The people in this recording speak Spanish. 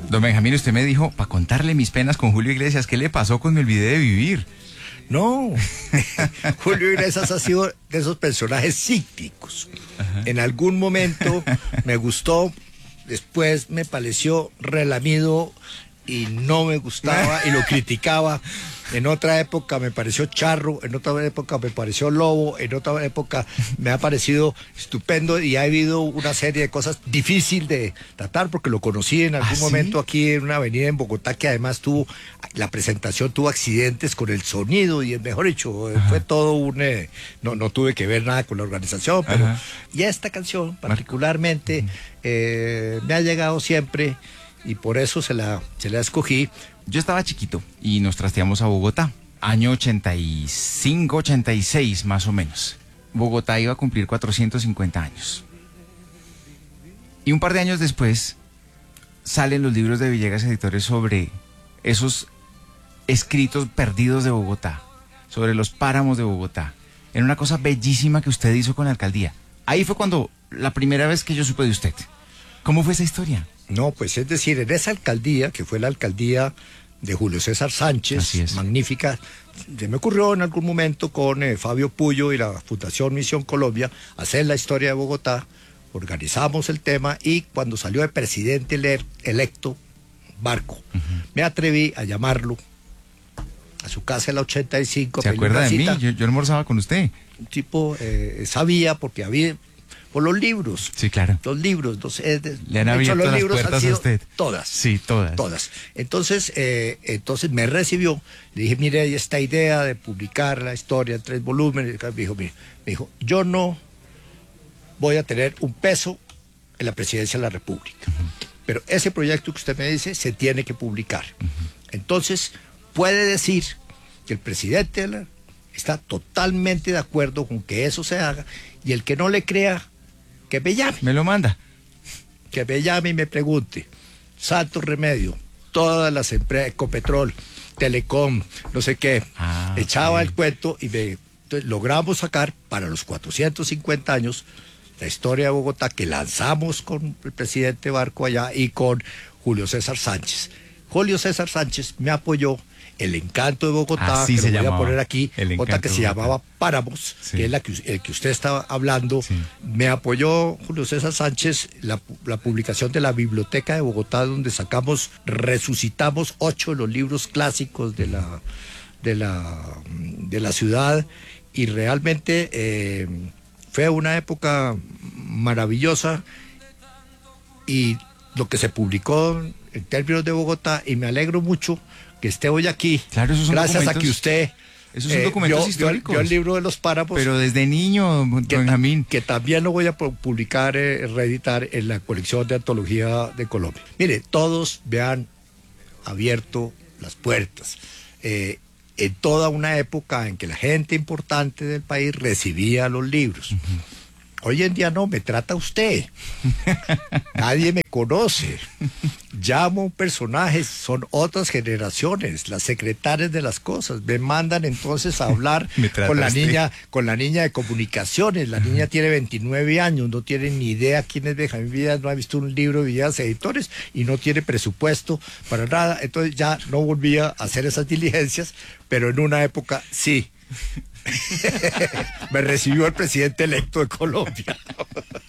Don Benjamín, usted me dijo, para contarle mis penas con Julio Iglesias, ¿qué le pasó con Me olvidé de vivir? No, Julio Iglesias ha sido de esos personajes cíclicos. Ajá. En algún momento me gustó, después me pareció relamido y no me gustaba y lo criticaba. En otra época me pareció charro, en otra época me pareció lobo, en otra época me ha parecido estupendo y ha habido una serie de cosas difíciles de tratar porque lo conocí en algún momento aquí en una avenida en Bogotá que además la presentación tuvo accidentes con el sonido y mejor dicho, fue todo un... no tuve que ver nada con la organización, pero y esta canción particularmente me ha llegado siempre y por eso se la escogí. Yo estaba chiquito y nos trasteamos a Bogotá, año 85, 86 más o menos. Bogotá iba a cumplir 450 años. Y un par de años después salen los libros de Villegas Editores sobre esos escritos perdidos de Bogotá, sobre los páramos de Bogotá. Era una cosa bellísima que usted hizo con la alcaldía. Ahí fue cuando la primera vez que yo supe de usted. ¿Cómo fue esa historia? No, pues es decir, en esa alcaldía, que fue la alcaldía de Julio César Sánchez, magnífica, se me ocurrió en algún momento con Fabio Puyo y la Fundación Misión Colombia hacer la historia de Bogotá, organizamos el tema y cuando salió el presidente electo, Barco, me atreví a llamarlo a su casa en la 85. ¿Se acuerda de mí? Yo almorzaba con usted. Un tipo sabía porque había... por los libros. Sí, claro. Los libros. Le han abierto las puertas a usted. Todas. Sí, todas. Todas. Entonces me recibió. Le dije, mire, hay esta idea de publicar la historia en 3 volúmenes. Me dijo, yo no voy a tener un peso en la presidencia de la República. Pero ese proyecto que usted me dice se tiene que publicar. Entonces, puede decir que el presidente está totalmente de acuerdo con que eso se haga y el que no le crea, que me llame. Me lo manda. Que me llame y me pregunte. Santo remedio. Todas las empresas, Ecopetrol, Telecom, no sé qué. Echaba el cuento y entonces logramos sacar para los 450 años la historia de Bogotá que lanzamos con el presidente Barco allá y con Julio César Sánchez. Julio César Sánchez me apoyó. El encanto de Bogotá, que lo voy a poner aquí, otra que se llamaba Páramos, que es el que usted estaba hablando. Me apoyó Julio César Sánchez la publicación de la Biblioteca de Bogotá, donde resucitamos 8 de los libros clásicos de la ciudad, y realmente fue una época maravillosa, y lo que se publicó en términos de Bogotá, y me alegro mucho que esté hoy aquí, claro, gracias a que usted esos son documentos históricos. Vio el libro de los páramos. Pero desde niño, Benjamín. Que también lo voy a publicar, reeditar en la colección de antología de Colombia. Mire, todos me han abierto las puertas. En toda una época en que la gente importante del país recibía los libros. Hoy en día no, me trata usted. Nadie me conoce. Llamo personajes, son otras generaciones, las secretarias de las cosas. Me mandan entonces a hablar con la niña de comunicaciones. La niña tiene 29 años, no tiene ni idea quién es Benjamín Villegas, no ha visto un libro de Villegas Editores y no tiene presupuesto para nada. Entonces ya no volví a hacer esas diligencias, pero en una época sí. Me recibió el presidente electo de Colombia.